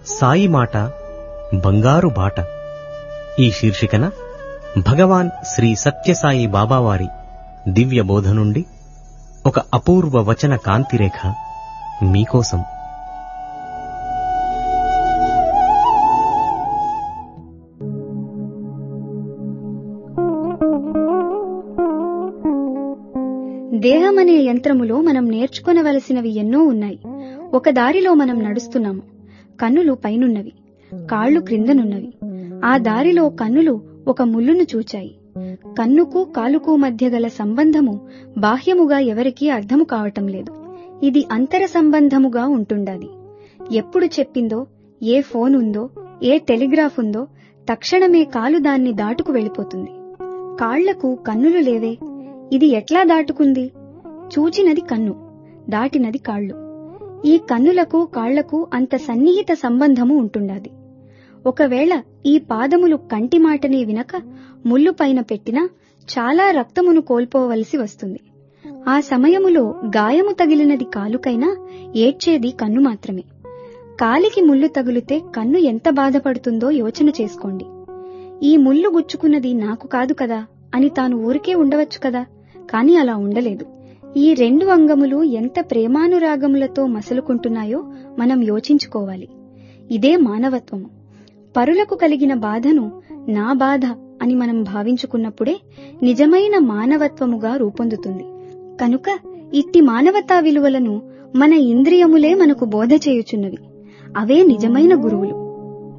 సాయి మాట బంగారు బాట ఈ శీర్షికన భగవాన్ శ్రీ సత్యసాయి బాబావారి దివ్య బోధ నుండి ఒక అపూర్వ వచన కాంతిరేఖ మీకోసం. దేహమనే యంత్రములో మనం నేర్చుకొనవలసినవి ఎన్నో ఉన్నాయి. ఒక దారిలో మనం నడుస్తున్నాము. కన్నులు పైనున్నవి, కాళ్లు క్రిందనున్నవి. ఆ దారిలో కన్నులు ఒక ముల్లును చూచాయి. కన్నుకు కాలుకు మధ్య గల సంబంధము బాహ్యముగా ఎవరికీ అర్థము కావటం లేదు. ఇది అంతర సంబంధముగా ఉంటుండాది. ఎప్పుడు చెప్పిందో, ఏ ఫోన్ ఉందో, ఏ టెలిగ్రాఫ్ ఉందో తక్షణమే కాలు దాన్ని దాటుకు వెళ్ళిపోతుంది. కాళ్లకు కన్నులు లేవే, ఇది ఎట్లా దాటుకుంది? చూచినది కన్ను, దాటినది కాళ్లు. ఈ కన్నులకు కాళ్లకు అంత సన్నిహిత సంబంధము ఉంటుండాది. ఒకవేళ ఈ పాదములు కంటి మాటనే వినక ముళ్ళు పైన పెట్టినా చాలా రక్తమును కోల్పోవలసి వస్తుంది. ఆ సమయములో గాయము తగిలినది కాలుకైనా ఏడ్చేది కన్ను మాత్రమే. కాలికి ముళ్ళు తగిలితే కన్ను ఎంత బాధపడుతుందో యోచన చేసుకోండి. ఈ ముళ్ళు గుచ్చుకున్నది నాకు కాదు కదా అని తాను ఊరికే ఉండవచ్చు కదా, కాని అలా ఉండలేదు. ఈ రెండు అంగములు ఎంత ప్రేమానురాగములతో మసలుకుంటున్నాయో మనం యోచించుకోవాలి. ఇదే మానవత్వము. పరులకు కలిగిన బాధను నా బాధ అని మనం భావించుకున్నప్పుడే నిజమైన మానవత్వముగా రూపొందుతుంది. కనుక ఇట్టి మానవతా విలువలను మన ఇంద్రియములే మనకు బోధ చేయుచున్నవి. అవే నిజమైన గురువులు.